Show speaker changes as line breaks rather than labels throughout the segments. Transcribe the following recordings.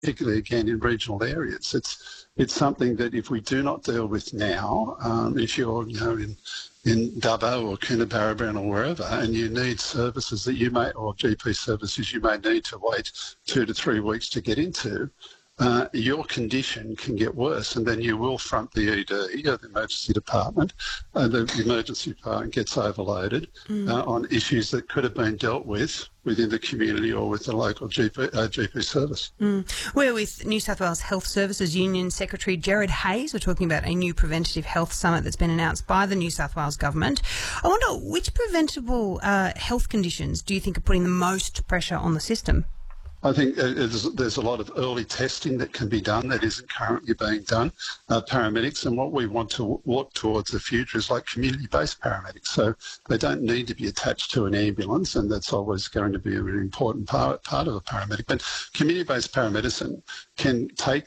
particularly again in regional areas. It's something that if we do not deal with now, if you're in Dubbo or Coonabarabran or wherever, and you need services that you may, or GP services you may need to wait 2 to 3 weeks to get into, your condition can get worse, and then you will front the ED, or the emergency department. The emergency department gets overloaded on issues that could have been dealt with within the community or with the local GP service.
We're with New South Wales Health Services Union Secretary Gerard Hayes. We're talking about a new preventative health summit that's been announced by the New South Wales government. I wonder, which preventable health conditions do you think are putting the most pressure on the system?
I think there's a lot of early testing that can be done that isn't currently being done. Paramedics, and what we want to walk towards the future is like community-based paramedics. So they don't need to be attached to an ambulance, and that's always going to be a really important part of a paramedic. But community-based paramedicine can take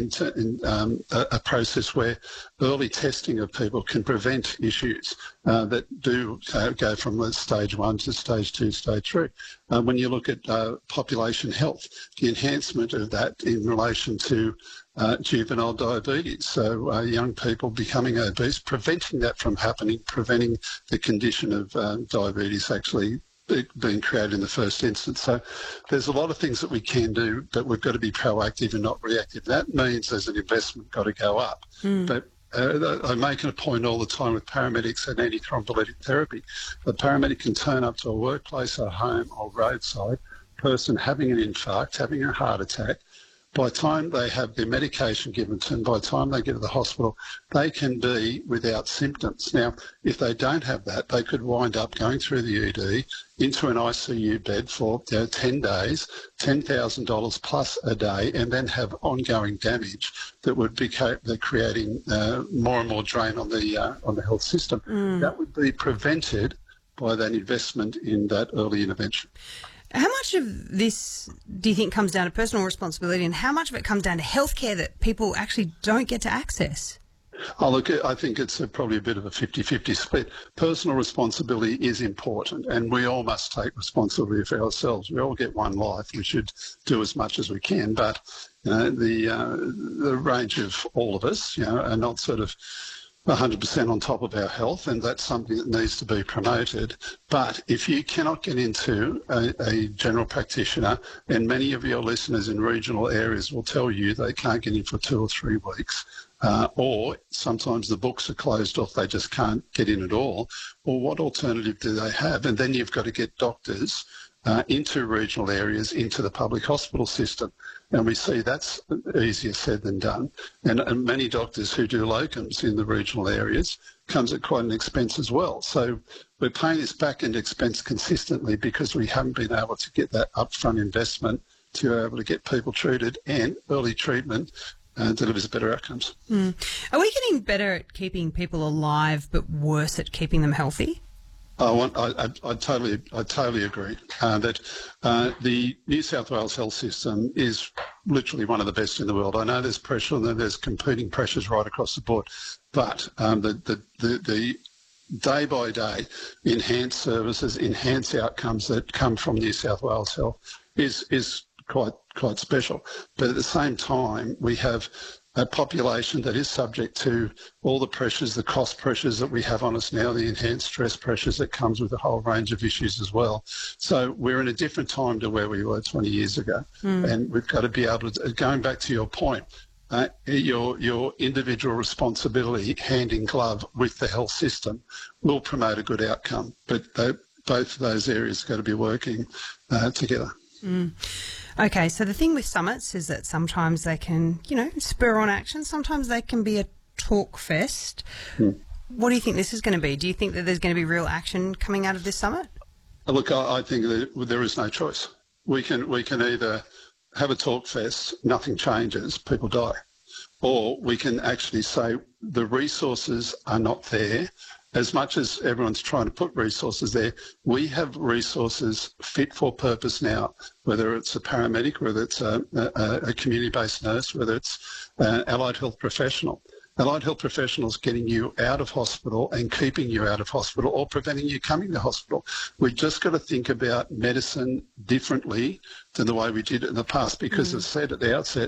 a process where early testing of people can prevent issues that do go from stage 1 to stage 2, stage 3. When you look at population health, the enhancement of that in relation to juvenile diabetes, so young people becoming obese, preventing that from happening, preventing the condition of diabetes actually being created in the first instance. So there's a lot of things that we can do, but we've got to be proactive and not reactive. That means there's an investment got to go up. But I'm making a point all the time with paramedics and antithrombolytic therapy. The paramedic can turn up to a workplace, a home or roadside person having an infarct, having a heart attack. By the time they have their medication given to them, by the time they get to the hospital, they can be without symptoms. Now, if they don't have that, they could wind up going through the ED into an ICU bed for 10 days, $10,000 plus a day, and then have ongoing damage that would be creating more and more drain on the health system. That would be prevented by that investment in that early intervention.
How much of this do you think comes down to personal responsibility, and how much of it comes down to healthcare that people actually don't get to access?
Oh, look, I think it's probably a bit of a 50-50 split. Personal responsibility is important, and we all must take responsibility for ourselves. We all get one life. We should do as much as we can, but the range of all of us, are not sort of 100% on top of our health, and that's something that needs to be promoted. But if you cannot get into a general practitioner, and many of your listeners in regional areas will tell you they can't get in for 2 or 3 weeks, or sometimes the books are closed off, they just can't get in at all, well, what alternative do they have? And then you've got to get doctors into regional areas, into the public hospital system. And we see that's easier said than done. And many doctors who do locums in the regional areas comes at quite an expense as well. So we're paying this back-end expense consistently because we haven't been able to get that upfront investment to be able to get people treated, and early treatment delivers better outcomes.
Are we getting better at keeping people alive but worse at keeping them healthy?
I totally agree that the New South Wales health system is literally one of the best in the world. I know there's pressure and there's competing pressures right across the board, but the day by day enhanced services, enhanced outcomes that come from New South Wales Health is quite special. But at the same time, we have a population that is subject to all the pressures, the cost pressures that we have on us now, the enhanced stress pressures that comes with a whole range of issues as well. So we're in a different time to where we were 20 years ago. And we've got to be able to, going back to your point, your individual responsibility, hand in glove with the health system, will promote a good outcome. But both of those areas have got to be working together.
Okay, so the thing with summits is that sometimes they can, spur on action. Sometimes they can be a talk fest. What do you think this is going to be? Do you think that there's going to be real action coming out of this summit?
Look, I think that there is no choice. We can either have a talk fest, nothing changes, people die, or we can actually say the resources are not there. As much as everyone's trying to put resources there, we have resources fit for purpose now, whether it's a paramedic, whether it's a community-based nurse, whether it's an allied health professional. allied health professionals getting you out of hospital and keeping you out of hospital or preventing you coming to hospital. We've just got to think about medicine differently than the way we did it in the past because, as I said at the outset,